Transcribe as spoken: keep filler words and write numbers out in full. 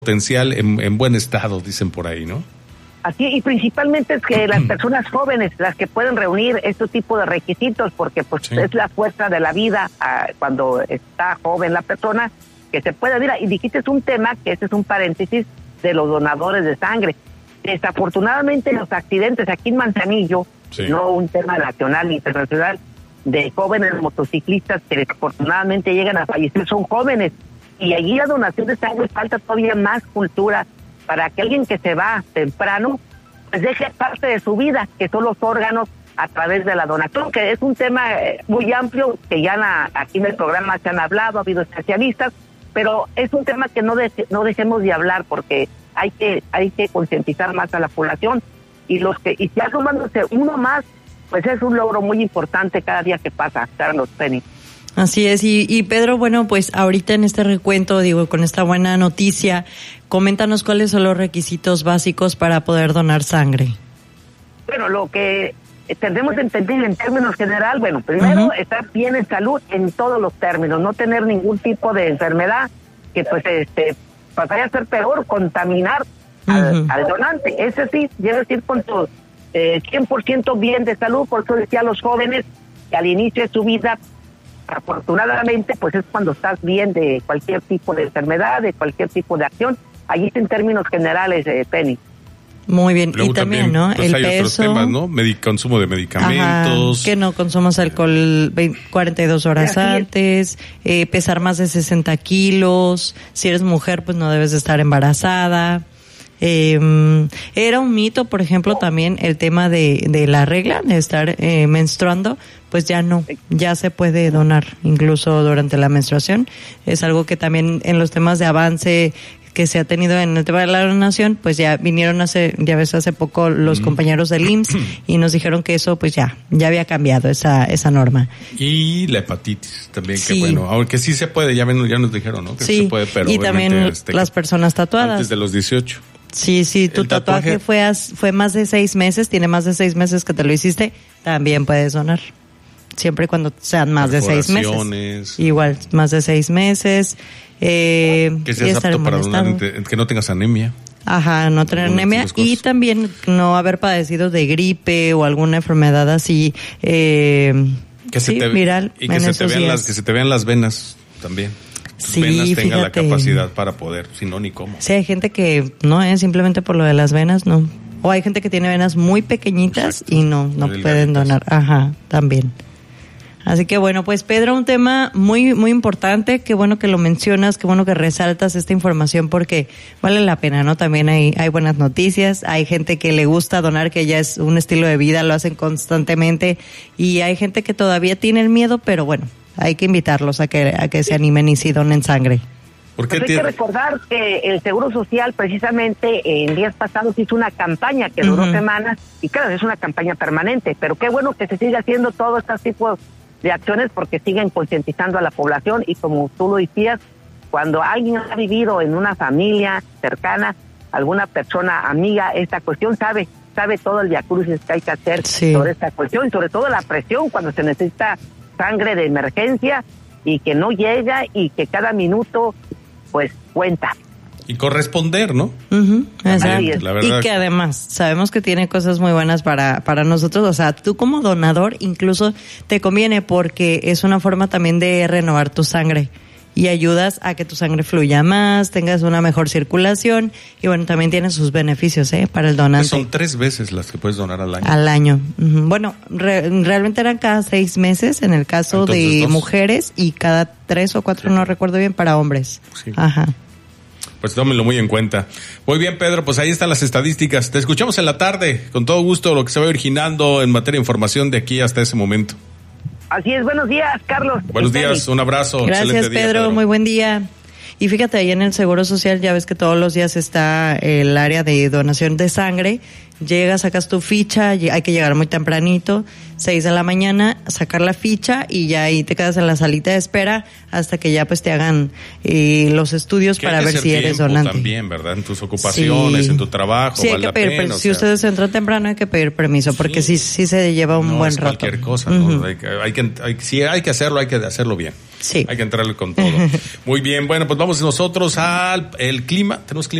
potencial en, en buen estado, dicen por ahí, ¿no? Así, y principalmente es que las personas jóvenes, las que pueden reunir este tipo de requisitos, porque pues sí. es la fuerza de la vida ah, cuando está joven la persona, que se pueda. Mira, y dijiste un tema, que ese es un paréntesis, de los donadores de sangre. Desafortunadamente los accidentes aquí en Manzanillo, sí. no un tema nacional ni internacional, de jóvenes motociclistas que desafortunadamente llegan a fallecer, son jóvenes. Y allí la donación de sangre falta todavía más cultura para que alguien que se va temprano pues deje parte de su vida, que son los órganos a través de la donación, que es un tema muy amplio, que ya la, aquí en el programa se han hablado, ha habido especialistas, pero es un tema que no, de, no dejemos de hablar, porque hay que hay que concientizar más a la población, y los que y ya sumándose uno más, pues es un logro muy importante cada día que pasa, Carlos, Penny. Así es, y, y Pedro, bueno, pues ahorita en este recuento, digo, con esta buena noticia, coméntanos cuáles son los requisitos básicos para poder donar sangre. Bueno, lo que tendremos que entender en términos general, bueno, primero uh-huh. estar bien en salud en todos los términos, no tener ningún tipo de enfermedad que pues este pasaría a ser peor, contaminar uh-huh. al, al donante. Ese sí, debe ir con tu eh, cien por ciento bien de salud, por eso decía a los jóvenes que al inicio de su vida, afortunadamente, pues es cuando estás bien de cualquier tipo de enfermedad, de cualquier tipo de acción. Allí en términos generales, eh, Penny. Muy bien, luego y también, ¿no? Pues el hay peso. Otros temas, ¿no? Medi- consumo de medicamentos. Ajá, que no consumas alcohol cuarenta y dos horas antes, eh, pesar más de sesenta kilos, si eres mujer, pues no debes de estar embarazada. Eh, era un mito, por ejemplo, también el tema de, de la regla, de estar eh, menstruando, pues ya no, ya se puede donar, incluso durante la menstruación. Es algo que también en los temas de avance que se ha tenido en el tema de la donación, pues ya vinieron hace, ya ves, hace poco los mm. compañeros del I M S S y nos dijeron que eso pues ya, ya había cambiado esa, esa norma. Y la hepatitis también, sí. que bueno, aunque sí se puede, ya, ven, ya nos dijeron, ¿no? Que sí, se puede, pero y también este, las personas tatuadas. Antes de los dieciocho. Sí, sí, tu tatuaje, tatuaje fue a, fue más de seis meses, tiene más de seis meses que te lo hiciste, también puedes donar. Siempre y cuando sean más de seis meses. Igual, más de seis meses. Eh, que seas apto para donar, que no tengas anemia. Ajá, no tener anemia. Y también no haber padecido de gripe o alguna enfermedad así, eh, que se sí, te, viral. Y que se, te vean las, que se te vean las venas también. Tus sí, venas fíjate. tengan la capacidad para poder, si no, ni cómo. Sí, hay gente que no es simplemente por lo de las venas, no. O hay gente que tiene venas muy pequeñitas. Exacto. Y no, no pueden donar. Ajá, también. Así que bueno, pues Pedro, un tema muy muy importante, qué bueno que lo mencionas, qué bueno que resaltas esta información porque vale la pena, ¿no? También hay hay buenas noticias, hay gente que le gusta donar, que ya es un estilo de vida, lo hacen constantemente, y hay gente que todavía tiene el miedo, pero bueno, hay que invitarlos a que a que se animen y sí donen sangre. ¿Por qué pues hay que recordar que el Seguro Social precisamente en días pasados hizo una campaña que duró uh-huh. semanas, y claro, es una campaña permanente, pero qué bueno que se siga haciendo todo este tipo de acciones porque siguen concientizando a la población. Y como tú lo decías, cuando alguien ha vivido en una familia cercana, alguna persona amiga, esta cuestión sabe, sabe todo el viacrucis que hay que hacer sí. sobre esta cuestión, y sobre todo la presión cuando se necesita sangre de emergencia y que no llega y que cada minuto pues cuenta. Y corresponder, ¿no? Uh-huh, exacto. La verdad. Y que además sabemos que tiene cosas muy buenas para para nosotros, o sea, tú como donador incluso te conviene porque es una forma también de renovar tu sangre y ayudas a que tu sangre fluya más, tengas una mejor circulación y bueno, también tiene sus beneficios, ¿eh? Para el donante. Son tres veces las que puedes donar al año. Al año. Uh-huh. Bueno, re, realmente eran cada seis meses en el caso Entonces, de dos. mujeres y cada tres o cuatro, sí. no recuerdo bien, para hombres. Sí. Ajá. Pues tómenlo muy en cuenta. Muy bien, Pedro, pues ahí están las estadísticas. Te escuchamos en la tarde, con todo gusto, lo que se va originando en materia de información de aquí hasta ese momento. Así es, buenos días, Carlos. Buenos días, un abrazo. Gracias, excelente día, Pedro, Pedro, muy buen día. Y fíjate, ahí en el Seguro Social ya ves que todos los días está el área de donación de sangre. Llegas, sacas tu ficha, hay que llegar muy tempranito, seis de la mañana, sacar la ficha y ya ahí te quedas en la salita de espera hasta que ya pues te hagan eh, los estudios que para ver si eres donante. También, ¿verdad? En tus ocupaciones, sí. en tu trabajo, sí, hay vale que pedir, la pena, si o sea, ustedes entran temprano hay que pedir permiso porque sí, sí, sí se lleva un no buen es rato. cualquier cosa, ¿no? Uh-huh. hay, que, hay, que, hay, si hay que hacerlo, hay que hacerlo bien. Sí. Hay que entrarle con todo. Muy bien, bueno, pues vamos nosotros al el clima. ¿Tenemos clima?